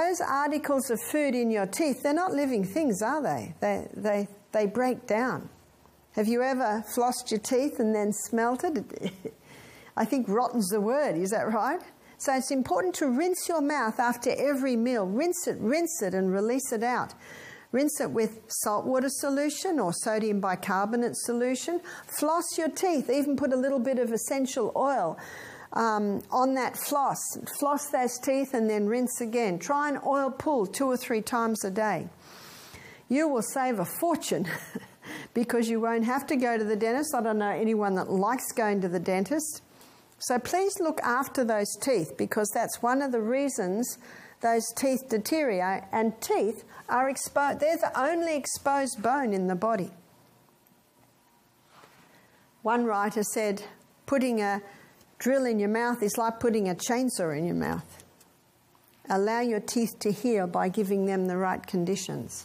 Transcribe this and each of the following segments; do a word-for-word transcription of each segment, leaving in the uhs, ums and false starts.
those articles of food in your teeth, they're not living things, are they? They, they, they break down. Have you ever flossed your teeth and then smelt it? I think rotten's the word, is that right? So it's important to rinse your mouth after every meal. Rinse it, rinse it and release it out. Rinse it with saltwater solution or sodium bicarbonate solution. Floss your teeth, even put a little bit of essential oil um, on that floss. Floss those teeth and then rinse again. Try an oil pull two or three times a day. You will save a fortune because you won't have to go to the dentist. I don't know anyone that likes going to the dentist. So please look after those teeth, because that's one of the reasons those teeth deteriorate, and teeth are exposed. They're the only exposed bone in the body. One writer said, putting a drill in your mouth is like putting a chainsaw in your mouth. Allow your teeth to heal by giving them the right conditions.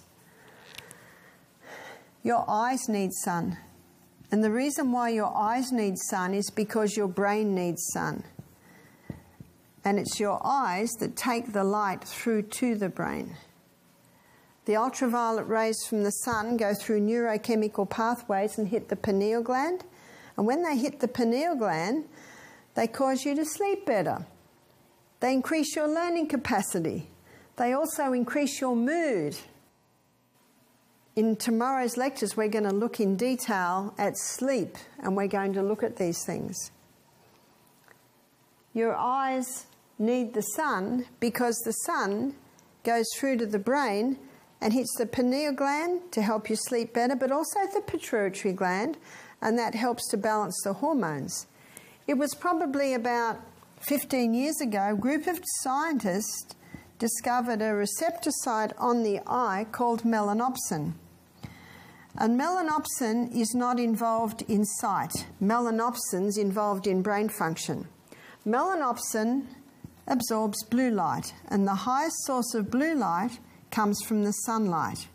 Your eyes need sun. And the reason why your eyes need sun is because your brain needs sun. And it's your eyes that take the light through to the brain. The ultraviolet rays from the sun go through neurochemical pathways and hit the pineal gland. And when they hit the pineal gland, they cause you to sleep better. They increase your learning capacity. They also increase your mood. In tomorrow's lectures, we're going to look in detail at sleep, and we're going to look at these things. Your eyes need the sun because the sun goes through to the brain and hits the pineal gland to help you sleep better, but also the pituitary gland, and that helps to balance the hormones. It was probably about fifteen years ago, a group of scientists discovered a receptor site on the eye called melanopsin. And melanopsin is not involved in sight. Melanopsin's involved in brain function. Melanopsin absorbs blue light, and the highest source of blue light comes from the sunlight.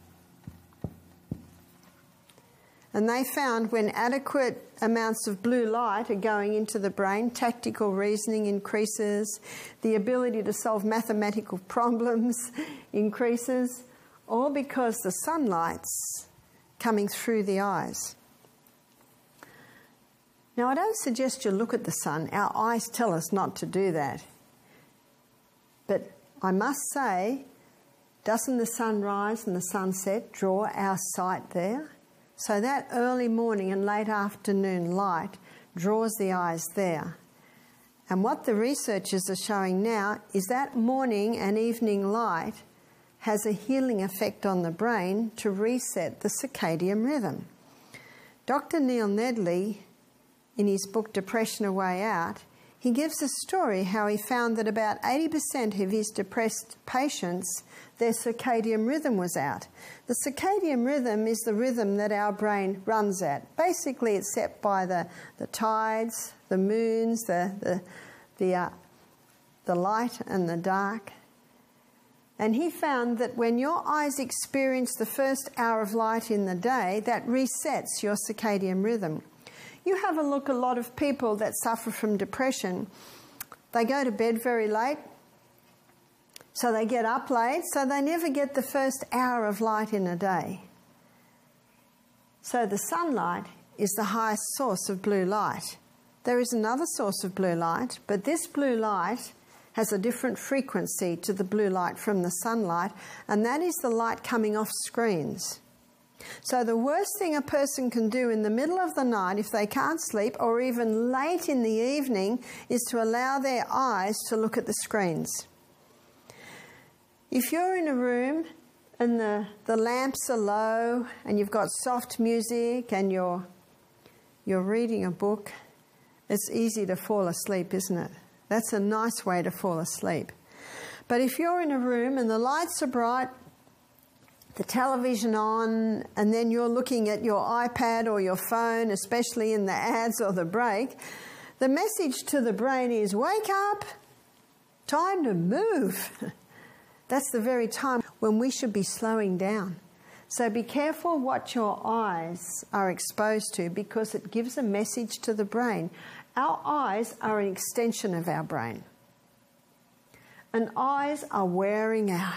And they found when adequate amounts of blue light are going into the brain, tactical reasoning increases, the ability to solve mathematical problems increases, all because the sunlight's coming through the eyes. Now, I don't suggest you look at the sun. Our eyes tell us not to do that. But I must say, doesn't the sunrise and the sunset draw our sight there? So that early morning and late afternoon light draws the eyes there. And what the researchers are showing now is that morning and evening light has a healing effect on the brain to reset the circadian rhythm. Doctor Neil Nedley, in his book Depression: A Way Out, he gives a story how he found that about eighty percent of his depressed patients, their circadian rhythm was out. The circadian rhythm is the rhythm that our brain runs at. Basically, it's set by the, the tides, the moons, the, the, the, uh, the light and the dark. And he found that when your eyes experience the first hour of light in the day, that resets your circadian rhythm. You have a look at a lot of people that suffer from depression. They go to bed very late, so they get up late, so they never get the first hour of light in a day. So the sunlight is the highest source of blue light. There is another source of blue light, but this blue light has a different frequency to the blue light from the sunlight, and that is the light coming off screens. So the worst thing a person can do in the middle of the night, if they can't sleep, or even late in the evening, is to allow their eyes to look at the screens. If you're in a room and the, the lamps are low and you've got soft music and you're, you're reading a book, it's easy to fall asleep, isn't it? That's a nice way to fall asleep. But if you're in a room and the lights are bright, the television on, and then you're looking at your iPad or your phone, especially in the ads or the break, the message to the brain is, wake up, time to move. That's the very time when we should be slowing down. So be careful what your eyes are exposed to, because it gives a message to the brain. Our eyes are an extension of our brain. And eyes are wearing out.